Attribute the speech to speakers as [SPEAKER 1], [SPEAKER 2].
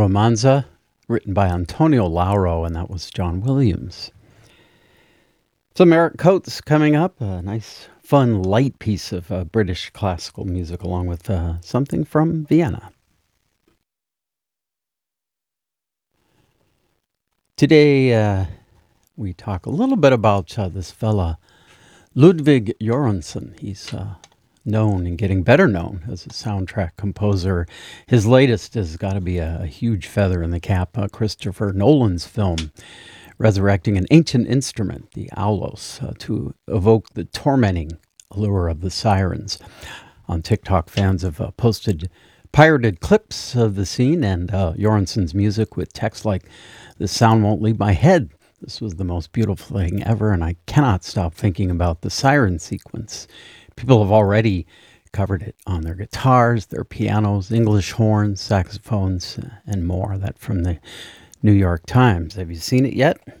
[SPEAKER 1] Romanza, written by Antonio Lauro, and that was John Williams. Some Eric Coates coming up, a nice, fun, light piece of British classical music, along with something from Vienna. Today, we talk a little bit about this fella, Ludwig Göransson. He's known and getting better known as a soundtrack composer. His latest has got to be a huge feather in the cap, Christopher Nolan's film, resurrecting an ancient instrument, the aulos, to evoke the tormenting allure of the sirens. On TikTok, fans have posted pirated clips of the scene and Göransson's music with text like, "The sound won't leave my head. This was the most beautiful thing ever, and I cannot stop thinking about the siren sequence." People have already covered it on their guitars, their pianos, English horns, saxophones, and more. That from the New York Times. Have you seen it yet?